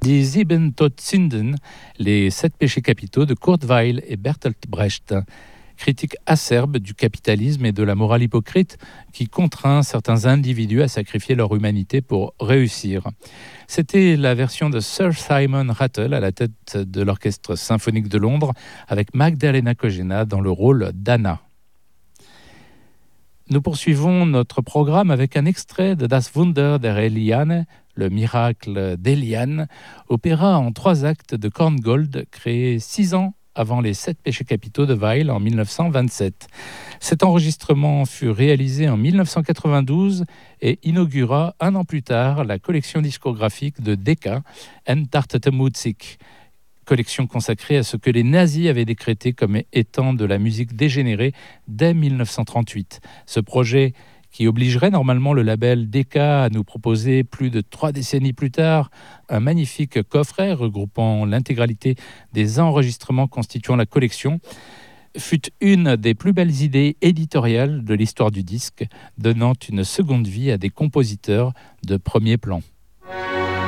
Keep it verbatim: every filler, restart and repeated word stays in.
Die Sieben Todsünden, les sept péchés capitaux de Kurt Weill et Bertolt Brecht. Critique acerbe du capitalisme et de la morale hypocrite qui contraint certains individus à sacrifier leur humanité pour réussir. C'était la version de Sir Simon Rattle à la tête de l'Orchestre symphonique de Londres avec Magdalena Kojena dans le rôle d'Anna. Nous poursuivons notre programme avec un extrait de Das Wunder der Eliane, le miracle d'Eliane, opéra en trois actes de Korngold, créé six ans avant les sept péchés capitaux de Weill en mille neuf cent vingt-sept. Cet enregistrement fut réalisé en mille neuf cent quatre-vingt-douze et inaugura un an plus tard la collection discographique de Decca, Entartete Musik, collection consacrée à ce que les nazis avaient décrété comme étant de la musique dégénérée dès mille neuf cent trente-huit. Ce projet, qui obligerait normalement le label Decca à nous proposer plus de trois décennies plus tard un magnifique coffret regroupant l'intégralité des enregistrements constituant la collection, fut une des plus belles idées éditoriales de l'histoire du disque, donnant une seconde vie à des compositeurs de premier plan.